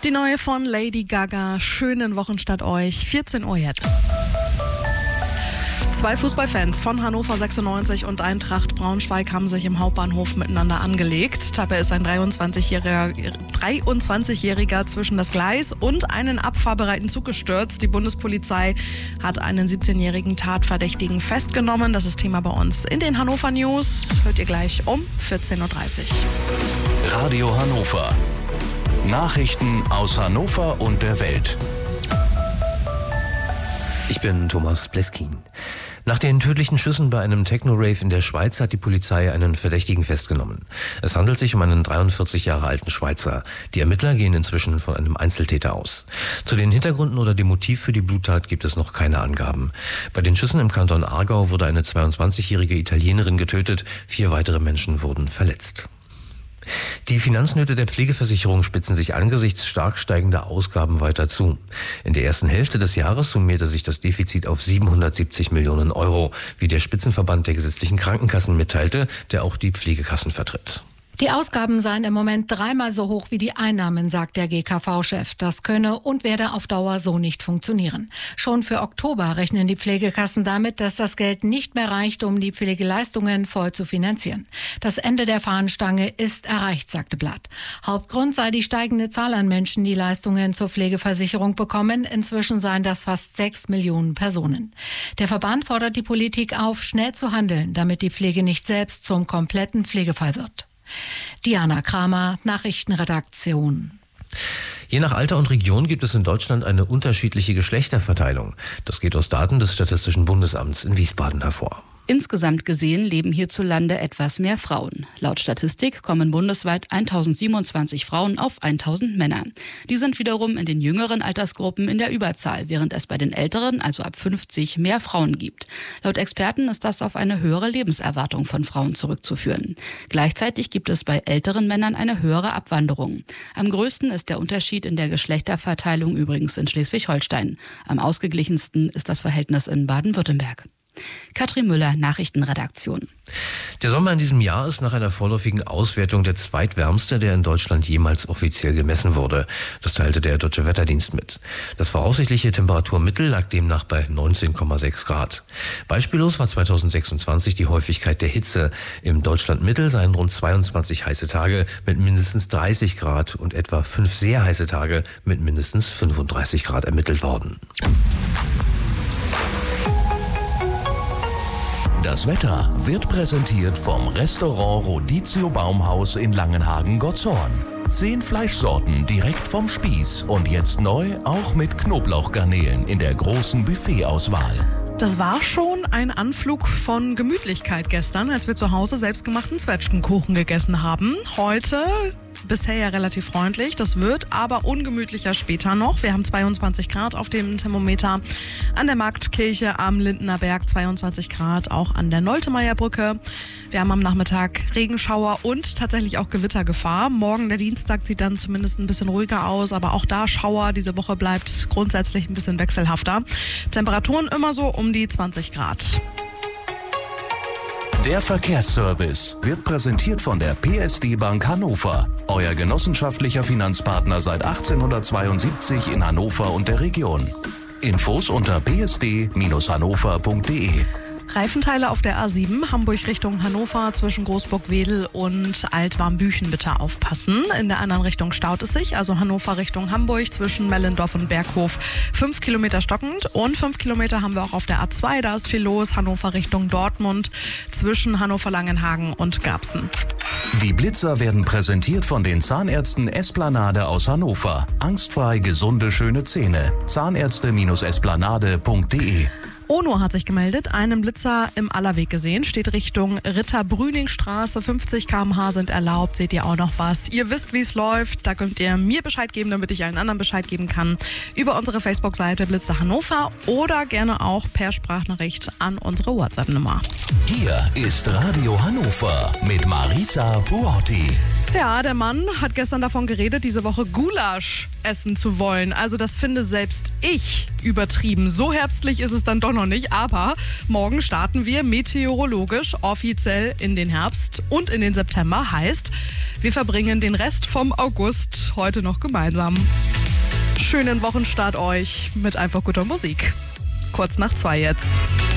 Die neue von Lady Gaga. Schönen Wochenstart euch. 14 Uhr jetzt. Zwei Fußballfans von Hannover 96 und Eintracht Braunschweig haben sich im Hauptbahnhof miteinander angelegt. Dabei ist ein 23-Jähriger zwischen das Gleis und einen abfahrbereiten Zug gestürzt. Die Bundespolizei hat einen 17-jährigen Tatverdächtigen festgenommen. Das ist Thema bei uns in den Hannover News. Hört ihr gleich um 14.30 Uhr. Radio Hannover. Nachrichten aus Hannover und der Welt. Ich bin Thomas Bleskin. Nach den tödlichen Schüssen bei einem Techno-Rave in der Schweiz hat die Polizei einen Verdächtigen festgenommen. Es handelt sich um einen 43 Jahre alten Schweizer. Die Ermittler gehen inzwischen von einem Einzeltäter aus. Zu den Hintergründen oder dem Motiv für die Bluttat gibt es noch keine Angaben. Bei den Schüssen im Kanton Aargau wurde eine 22-jährige Italienerin getötet, 4 weitere Menschen wurden verletzt. Die Finanznöte der Pflegeversicherung spitzen sich angesichts stark steigender Ausgaben weiter zu. In der ersten Hälfte des Jahres summierte sich das Defizit auf 770 Millionen Euro, wie der Spitzenverband der gesetzlichen Krankenkassen mitteilte, der auch die Pflegekassen vertritt. Die Ausgaben seien im Moment 3-mal so hoch wie die Einnahmen, sagt der GKV-Chef. Das könne und werde auf Dauer so nicht funktionieren. Schon für Oktober rechnen die Pflegekassen damit, dass das Geld nicht mehr reicht, um die Pflegeleistungen voll zu finanzieren. Das Ende der Fahnenstange ist erreicht, sagte Blatt. Hauptgrund sei die steigende Zahl an Menschen, die Leistungen zur Pflegeversicherung bekommen. Inzwischen seien das fast 6 Millionen Personen. Der Verband fordert die Politik auf, schnell zu handeln, damit die Pflege nicht selbst zum kompletten Pflegefall wird. Diana Kramer, Nachrichtenredaktion. Je nach Alter und Region gibt es in Deutschland eine unterschiedliche Geschlechterverteilung. Das geht aus Daten des Statistischen Bundesamts in Wiesbaden hervor. Insgesamt gesehen leben hierzulande etwas mehr Frauen. Laut Statistik kommen bundesweit 1027 Frauen auf 1000 Männer. Die sind wiederum in den jüngeren Altersgruppen in der Überzahl, während es bei den älteren, also ab 50, mehr Frauen gibt. Laut Experten ist das auf eine höhere Lebenserwartung von Frauen zurückzuführen. Gleichzeitig gibt es bei älteren Männern eine höhere Abwanderung. Am größten ist der Unterschied in der Geschlechterverteilung übrigens in Schleswig-Holstein. Am ausgeglichensten ist das Verhältnis in Baden-Württemberg. Katrin Müller, Nachrichtenredaktion. Der Sommer in diesem Jahr ist nach einer vorläufigen Auswertung der zweitwärmste, der in Deutschland jemals offiziell gemessen wurde. Das teilte der Deutsche Wetterdienst mit. Das voraussichtliche Temperaturmittel lag demnach bei 19,6 Grad. Beispiellos war 2026 die Häufigkeit der Hitze. Im Deutschlandmittel seien rund 22 heiße Tage mit mindestens 30 Grad und etwa 5 sehr heiße Tage mit mindestens 35 Grad ermittelt worden. Das Wetter wird präsentiert vom Restaurant Rodizio Baumhaus in Langenhagen-Gottshorn. 10 Fleischsorten direkt vom Spieß und jetzt neu auch mit Knoblauchgarnelen in der großen Buffetauswahl. Das war schon ein Anflug von Gemütlichkeit gestern, als wir zu Hause selbstgemachten Zwetschgenkuchen gegessen haben. Heute bisher ja relativ freundlich. Das wird aber ungemütlicher später noch. Wir haben 22 Grad auf dem Thermometer an der Marktkirche am Lindener Berg, 22 Grad auch an der Noltemeierbrücke. Wir haben am Nachmittag Regenschauer und tatsächlich auch Gewittergefahr. Morgen, der Dienstag, sieht dann zumindest ein bisschen ruhiger aus, aber auch da Schauer. Diese Woche bleibt grundsätzlich ein bisschen wechselhafter. Temperaturen immer so um die 20 Grad. Der Verkehrsservice wird präsentiert von der PSD Bank Hannover. Euer genossenschaftlicher Finanzpartner seit 1872 in Hannover und der Region. Infos unter psd-hannover.de. Reifenteile auf der A7, Hamburg Richtung Hannover, zwischen Großburg-Wedel und Altwarmbüchen bitte aufpassen. In der anderen Richtung staut es sich, also Hannover Richtung Hamburg, zwischen Mellendorf und Berghof 5 Kilometer stockend. Und 5 Kilometer haben wir auch auf der A2, da ist viel los, Hannover Richtung Dortmund, zwischen Hannover-Langenhagen und Garbsen. Die Blitzer werden präsentiert von den Zahnärzten Esplanade aus Hannover. Angstfrei gesunde, schöne Zähne. Zahnärzte-esplanade.de. Ono hat sich gemeldet, einen Blitzer im Allerweg gesehen, steht Richtung Ritter-Brüning-Straße, 50 km/h sind erlaubt, seht ihr auch noch was. Ihr wisst, wie es läuft, da könnt ihr mir Bescheid geben, damit ich allen anderen Bescheid geben kann, über unsere Facebook-Seite Blitzer Hannover oder gerne auch per Sprachnachricht an unsere WhatsApp-Nummer. Hier ist Radio Hannover mit Marisa Buotti. Ja, der Mann hat gestern davon geredet, diese Woche Gulasch essen zu wollen. Also das finde selbst ich übertrieben. So herbstlich ist es dann doch noch nicht. Aber morgen starten wir meteorologisch offiziell in den Herbst und in den September. Heißt, wir verbringen den Rest vom August heute noch gemeinsam. schönen Wochenstart euch mit einfach guter Musik. Kurz nach 2 jetzt.